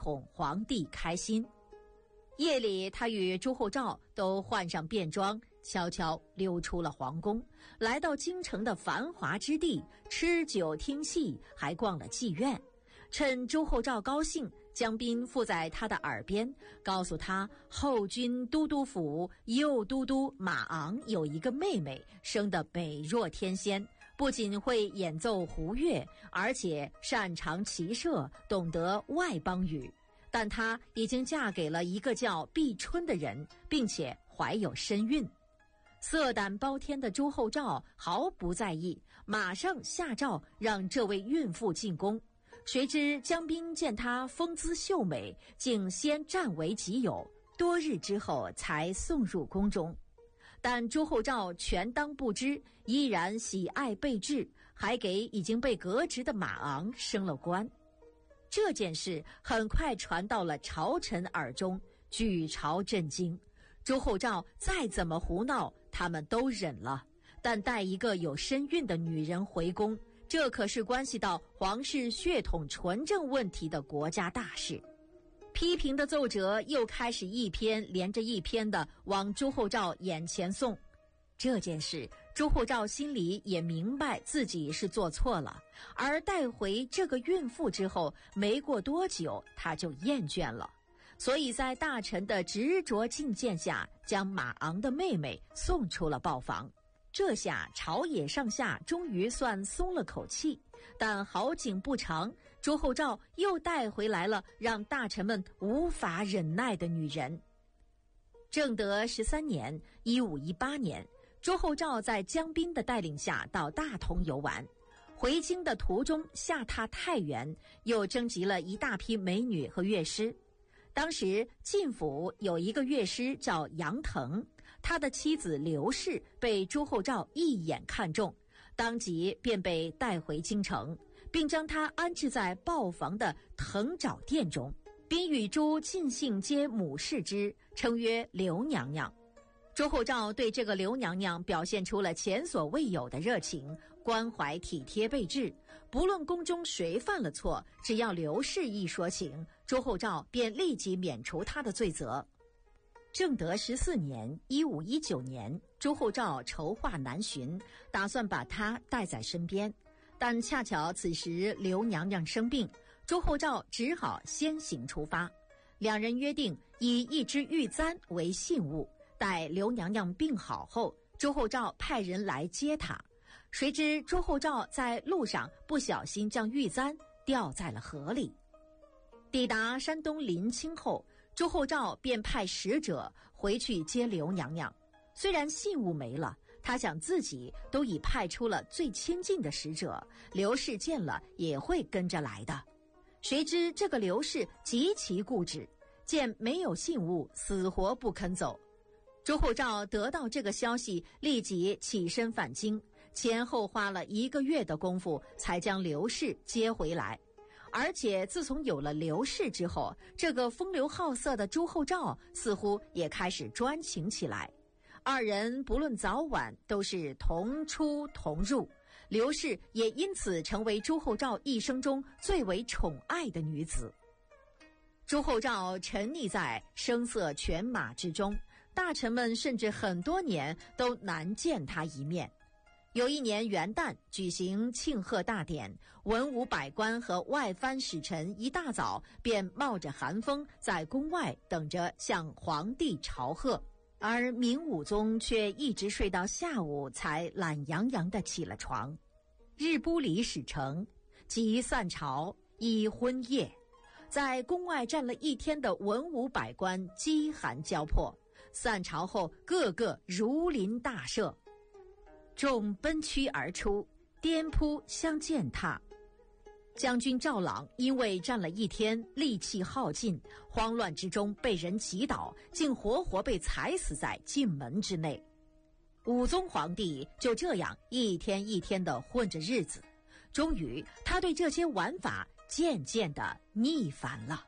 哄皇帝开心。夜里，他与朱厚照都换上便装，悄悄溜出了皇宫，来到京城的繁华之地，吃酒听戏，还逛了妓院。趁朱厚照高兴，江彬附在他的耳边，告诉他后军都督府右都督马昂有一个妹妹，生得美若天仙，不仅会演奏胡乐，而且擅长骑射，懂得外邦语。但她已经嫁给了一个叫毕春的人，并且怀有身孕。色胆包天的朱厚照毫不在意，马上下诏让这位孕妇进宫。谁知江彬见她风姿秀美，竟先占为己有，多日之后才送入宫中。但朱厚照全当不知，依然喜爱备至，还给已经被革职的马昂升了官。这件事很快传到了朝臣耳中，举朝震惊。朱厚照再怎么胡闹，他们都忍了，但带一个有身孕的女人回宫，这可是关系到皇室血统纯正问题的国家大事。批评的奏折又开始一篇连着一篇的往朱厚照眼前送。这件事，朱厚照心里也明白自己是做错了，而带回这个孕妇之后，没过多久他就厌倦了，所以在大臣的执着进谏下，将马昂的妹妹送出了豹房。这下朝野上下终于算松了口气，但好景不长，朱厚照又带回来了让大臣们无法忍耐的女人。正德13年1518年，朱厚照在江彬的带领下到大同游玩，回京的途中下榻太原，又征集了一大批美女和乐师。当时晋府有一个乐师叫杨腾，他的妻子刘氏被朱厚照一眼看中，当即便被带回京城，并将他安置在豹房的腾爪殿中，并与朱尽兴皆母氏之，称曰刘娘娘。朱厚照对这个刘娘娘表现出了前所未有的热情，关怀体贴备至，不论宫中谁犯了错，只要刘氏一说情，朱厚照便立即免除他的罪责。正德14年1519年，朱厚照筹划南巡，打算把她带在身边，但恰巧此时刘娘娘生病，朱厚照只好先行出发。两人约定以一只玉簪为信物，待刘娘娘病好后，朱厚照派人来接她。谁知朱厚照在路上不小心将玉簪掉在了河里。抵达山东临清后，朱厚照便派使者回去接刘娘娘。虽然信物没了，他想自己都已派出了最亲近的使者，刘氏见了也会跟着来的。谁知这个刘氏极其固执，见没有信物，死活不肯走。朱厚照得到这个消息，立即起身返京，前后花了1个月的功夫才将刘氏接回来。而且自从有了刘氏之后，这个风流好色的朱厚照似乎也开始专情起来。二人不论早晚都是同出同入，刘氏也因此成为朱厚照一生中最为宠爱的女子。朱厚照沉溺在声色犬马之中，大臣们甚至很多年都难见他一面。有一年元旦举行庆贺大典，文武百官和外藩使臣一大早便冒着寒风在宫外等着向皇帝朝贺，而明武宗却一直睡到下午才懒洋洋地起了床。日不里始成，即散朝，已昏夜。在宫外站了一天的文武百官饥寒交迫，散朝后个个如临大赦，众奔趋而出，颠扑相践踏。将军赵朗因为站了一天，力气耗尽，慌乱之中被人击倒，竟活活被踩死在进门之内。武宗皇帝就这样一天一天地混着日子，终于他对这些玩法渐渐地腻烦了。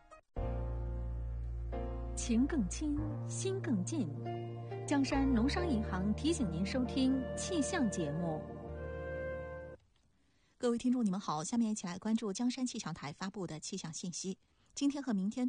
情更亲，心更近。江山农商银行提醒您收听气象节目。 各位听众你们好，下面一起来关注江山气象台发布的气象信息。今天和明天